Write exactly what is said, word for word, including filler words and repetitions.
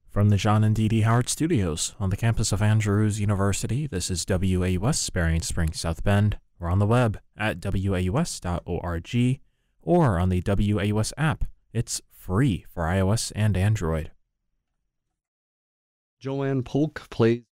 From the John and Dee Dee Howard Studios on the campus of Andrews University, this is W A U S, Berrien Springs, South Bend. We're on the web at W A U S dot org or on the W A U S app. It's free for iOS and Android. Joanne Polk plays